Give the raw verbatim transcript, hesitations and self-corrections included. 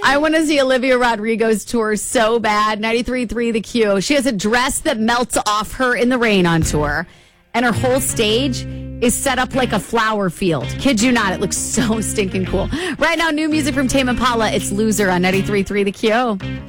I want to see Olivia Rodrigo's tour so bad. ninety-three point three The Q. She has a dress that melts off her in the rain on tour. And her whole stage is set up like a flower field. Kid you not, it looks so stinking cool. Right now, new music from Tame Impala. It's Loser on ninety-three point three The Q.